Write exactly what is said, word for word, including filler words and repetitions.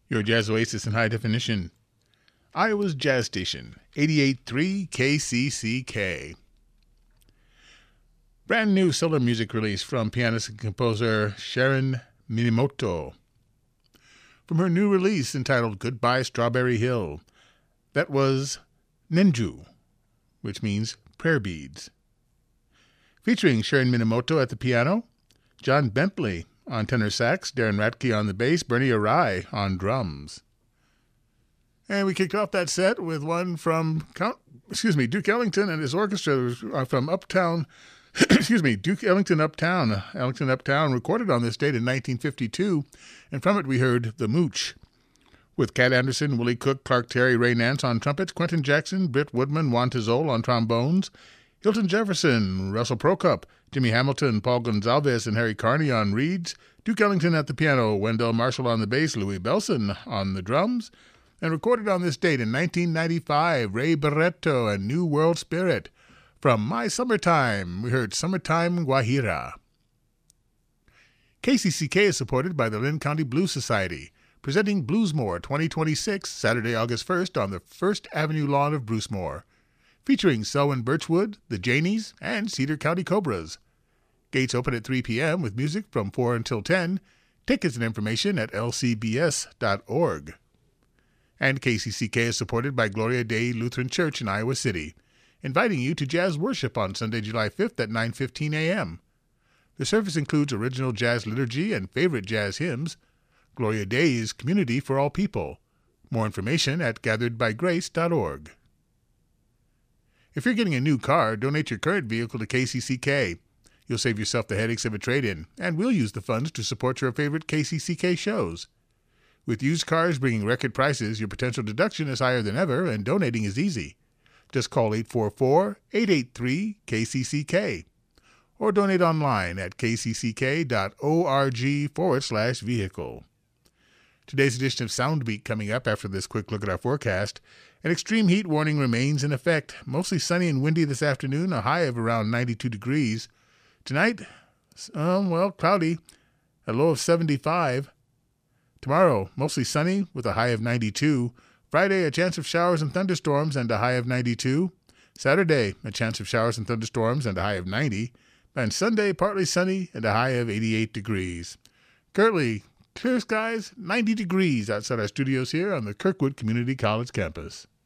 Your Jazz Oasis in high definition. Iowa's Jazz Station, eighty-eight point three K C C K. Brand new solo music release from pianist and composer Sharon Minimoto. From her new release entitled Goodbye Strawberry Hill, that was Nenju, which means prayer beads. Featuring Sharon Minimoto at the piano, John Bentley on tenor sax, Darren Ratke on the bass, Bernie Arai on drums. And we kicked off that set with one from Count, excuse me, Duke Ellington and his orchestra from Uptown, excuse me, Duke Ellington Uptown. Ellington Uptown recorded on this date in nineteen fifty-two, and from it we heard The Mooch, with Cat Anderson, Willie Cook, Clark Terry, Ray Nance on trumpets, Quentin Jackson, Britt Woodman, Juan Tizol on trombones, Hilton Jefferson, Russell Prokop, Jimmy Hamilton, Paul Gonzalez, and Harry Carney on reeds, Duke Ellington at the piano, Wendell Marshall on the bass, Louis Belson on the drums, and recorded on this date in nineteen ninety-five, Ray Barretto and New World Spirit. From My Summertime, we heard Summertime Guajira. K C C K is supported by the Lynn County Blues Society, presenting Bluesmore twenty twenty-six, Saturday, August first, on the First Avenue lawn of Brucemore, featuring Selwyn Birchwood, the Janies, and Cedar County Cobras. Gates open at three p.m. with music from four until ten. Tickets and information at L C B S dot org. And K C C K is supported by Gloria Dei Lutheran Church in Iowa City, inviting you to jazz worship on Sunday, July fifth at nine fifteen a.m. The service includes original jazz liturgy and favorite jazz hymns. Gloria Dei is community for all people. More information at gathered by grace dot org. If you're getting a new car, donate your current vehicle to K C C K. You'll save yourself the headaches of a trade-in, and we'll use the funds to support your favorite K C C K shows. With used cars bringing record prices, your potential deduction is higher than ever, and donating is easy. Just call eight four four, eight eight three, K C C K or donate online at kcck.org forward slash vehicle. Today's edition of Soundbeat coming up after this quick look at our forecast. An extreme heat warning remains in effect. Mostly sunny and windy this afternoon, a high of around ninety-two degrees. Tonight, um, well, cloudy, a low of seventy-five. Tomorrow, mostly sunny with a high of ninety-two. Friday, a chance of showers and thunderstorms and a high of ninety-two. Saturday, a chance of showers and thunderstorms and a high of ninety. And Sunday, partly sunny and a high of eighty-eight degrees. Currently, clear skies, ninety degrees outside our studios here on the Kirkwood Community College campus.